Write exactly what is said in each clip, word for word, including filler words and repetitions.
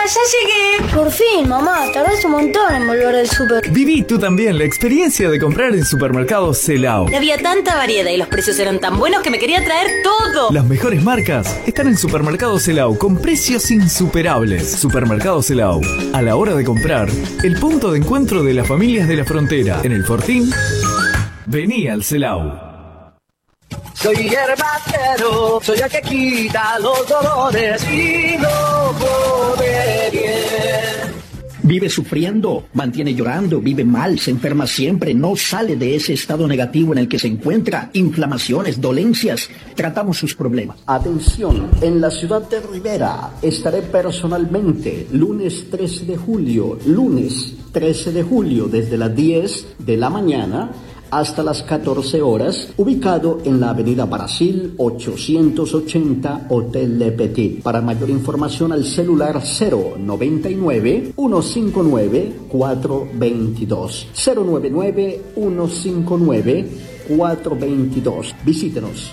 ya llegué. Por fin, mamá, tardaste un montón en volver del súper. Viví tú también la experiencia de comprar en Supermercados Celao. Había tanta variedad y los precios eran tan buenos que me quería traer todo. Las mejores marcas están en Supermercados Celao con precios insuperables. Supermercados Celao, a la hora de comprar, el punto de encuentro de las familias de la frontera. En el Fortín, vení al Celao. Soy herbatero, soy el que quita los dolores y no come bien. Vive sufriendo, mantiene llorando, vive mal, se enferma siempre, no sale de ese estado negativo en el que se encuentra, inflamaciones, dolencias, tratamos sus problemas. Atención, en la ciudad de Rivera estaré personalmente lunes trece de julio, lunes trece de julio desde las diez de la mañana hasta las catorce horas, ubicado en la avenida Brasil ochocientos ochenta, Hotel Le Petit. Para mayor información al celular cero noventa y nueve, ciento cincuenta y nueve, cuatrocientos veintidós. cero noventa y nueve, ciento cincuenta y nueve, cuatrocientos veintidós. Visítenos.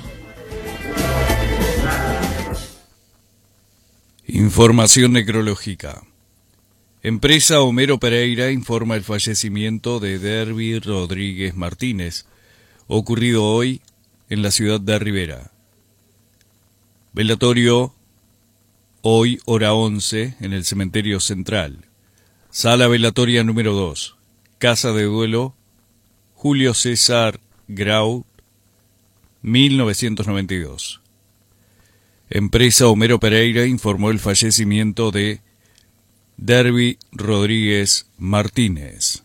Información necrológica. Empresa Homero Pereira informa el fallecimiento de Derby Rodríguez Martínez, ocurrido hoy en la ciudad de Rivera. Velatorio, hoy hora once, en el Cementerio Central. Sala velatoria número dos, Casa de Duelo, Julio César Grau, mil novecientos noventa y dos. Empresa Homero Pereira informó el fallecimiento de Derby Rodríguez Martínez.